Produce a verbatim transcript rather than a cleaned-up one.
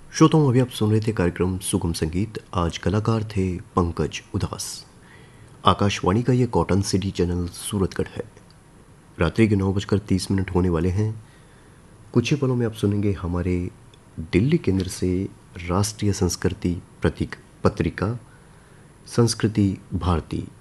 श्रोताओं, अभी आप सुन रहे थे कार्यक्रम सुगम संगीत। आज कलाकार थे पंकज उदास। आकाशवाणी का ये कॉटन सिटी चैनल सूरतगढ़ है। रात्रि के नौ बजकर तीस मिनट होने वाले हैं। कुछ ही पलों में आप सुनेंगे हमारे दिल्ली केंद्र से राष्ट्रीय संस्कृति प्रतीक पत्रिका संस्कृति भारती